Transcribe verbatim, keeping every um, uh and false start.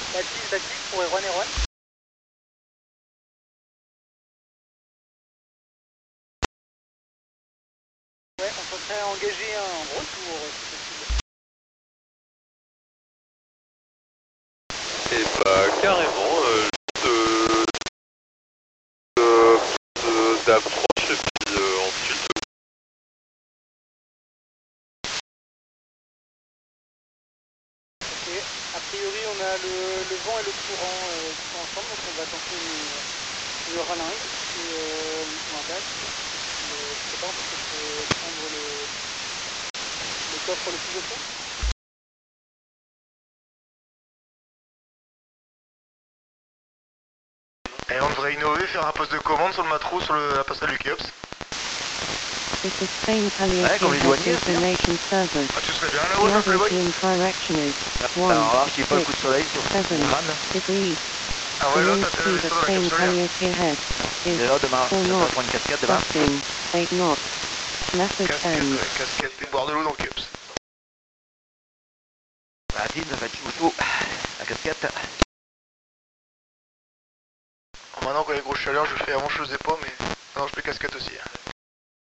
Baptiste, Baptiste pour Erwan, Erwan. Ouais, on souhaiterait engager un retour si possible. Et bah carrément, euh, de, de, d'approche et puis euh, ensuite. Ok, a priori on a le, le vent et le courant euh, qui sont ensemble, donc on va tenter le, le ralingue et euh, un bac. Euh, je sais pas, parce que je peux prendre le, le coffre le plus au fond. Et on devrait innover, faire un poste de commande sur le Matro, sur le, la passerelle du Kéops. Ouais, comme les douaniers, c'est bien. Ah, tu serais bien là-haut, ça, Playboy? Alors là, qu'il n'y ait pas le coup de soleil sur le crâne. Ah ouais, là, t'as tes vaisseaux dans la capsule. Et là, demain, ça va prendre une cascade demain. Casquette, ouais, casquette et boire de l'eau dans le Kéops. Bah, Dean, ça va être chaud chaud. La casquette. Maintenant, quand il y a grosse chaleur, je fais avant, je faisais pas, mais non, je fais casquette aussi.